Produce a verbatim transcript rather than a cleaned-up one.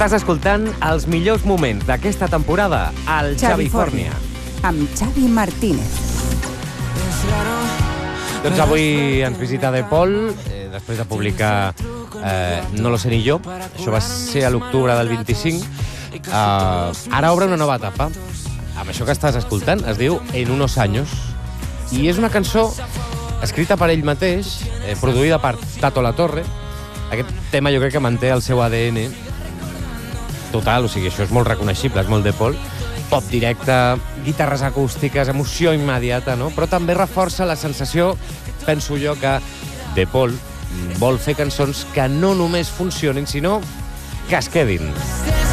Estàs escoltant els millors moments d'aquesta temporada al Xavifòrnia. Amb Xavi Martínez. Doncs avui ens visita De Paul, eh, després de publicar eh, No lo sé ni yo. Això va ser a l'octubre del vint-i-cinc. Uh, ara obre una nova etapa. Amb això que estàs escoltant es diu En unos años. I és una cançó escrita per ell mateix, eh, produïda per Tato La Torre. Aquest tema jo crec que manté el seu A D N total, o sigui, això és molt reconeixible, és molt De Paul. Pop directe, guitarres acústiques, emoció immediata, no? Però també reforça la sensació, penso jo, que De Paul vol fer cançons que no només funcionin, sinó que es quedin.